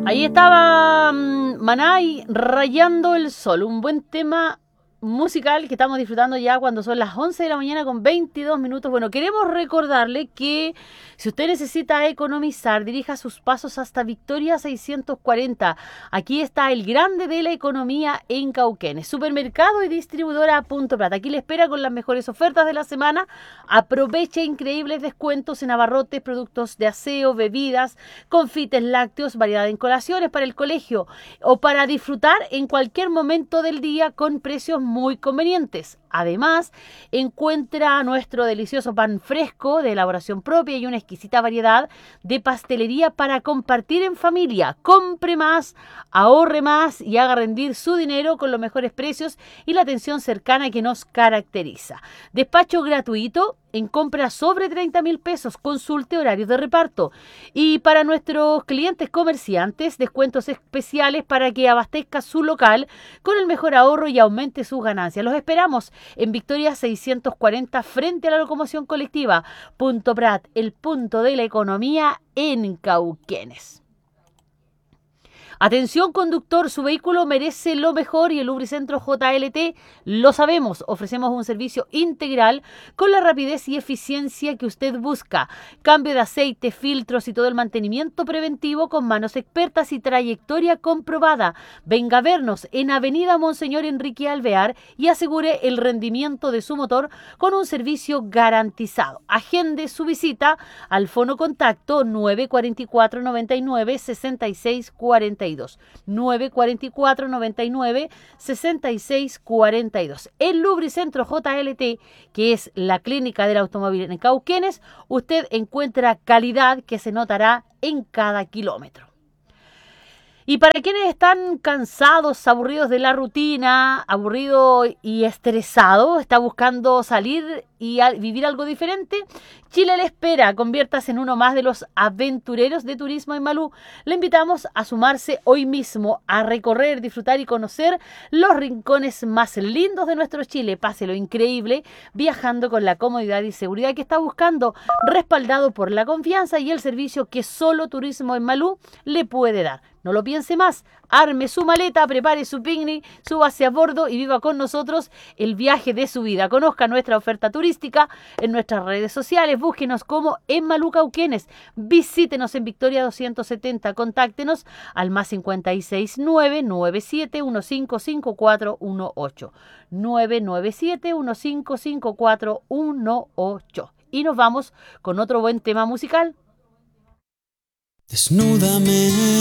Ahí estaba Maná y Rayando el Sol, un buen tema musical que estamos disfrutando ya cuando son las 11 de la mañana con 22 minutos. Bueno, queremos recordarle que si usted necesita economizar, dirija sus pasos hasta Victoria 640. Aquí está el grande de la economía en Cauquenes. Supermercado y distribuidora Punto Plata. Aquí le espera con las mejores ofertas de la semana. Aproveche increíbles descuentos en abarrotes, productos de aseo, bebidas, confites lácteos, variedad en colaciones para el colegio o para disfrutar en cualquier momento del día con precios muy convenientes. Además, encuentra nuestro delicioso pan fresco de elaboración propia y una exquisita variedad de pastelería para compartir en familia. Compre más, ahorre más y haga rendir su dinero con los mejores precios y la atención cercana que nos caracteriza. Despacho gratuito en compras sobre 30.000 pesos. Consulte horarios de reparto. Y para nuestros clientes comerciantes, descuentos especiales para que abastezca su local con el mejor ahorro y aumente sus ganancias. Los esperamos en Victoria 640 frente a la locomoción colectiva. Punto Prat, el punto de la economía en Cauquenes. Atención conductor, su vehículo merece lo mejor y el Lubricentro JLT lo sabemos. Ofrecemos un servicio integral con la rapidez y eficiencia que usted busca. Cambio de aceite, filtros y todo el mantenimiento preventivo con manos expertas y trayectoria comprobada. Venga a vernos en Avenida Monseñor Enrique Alvear y asegure el rendimiento de su motor con un servicio garantizado. Agende su visita al fono contacto 944 99 66 42. 944 99 66 42. El Lubricentro JLT, que es la clínica del automóvil en Cauquenes, usted encuentra calidad que se notará en cada kilómetro. Y para quienes están cansados, aburridos de la rutina, aburrido y estresado, está buscando salir y vivir algo diferente, Chile le espera. Conviértase en uno más de los aventureros de turismo en Malú. Le invitamos a sumarse hoy mismo a recorrer, disfrutar y conocer los rincones más lindos de nuestro Chile. Páselo increíble viajando con la comodidad y seguridad que está buscando, respaldado por la confianza y el servicio que solo Turismo en Malú le puede dar. No lo piense más, arme su maleta, prepare su picnic, súbase a bordo y viva con nosotros el viaje de su vida. Conozca nuestra oferta turística en nuestras redes sociales, búsquenos como en Malú Cauquenes, visítenos en Victoria 270, contáctenos al más 569 97 155418 997 155418. Y nos vamos con otro buen tema musical. Desnúdame